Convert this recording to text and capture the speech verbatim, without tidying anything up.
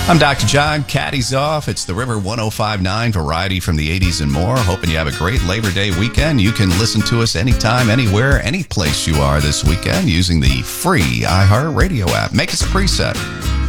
I'm Doctor John. Caddy's off. It's the River one oh five point nine variety from the eighties and more. Hoping you have a great Labor Day weekend. You can listen to us anytime, anywhere, any place you are this weekend using the free iHeartRadio app. Make us a preset.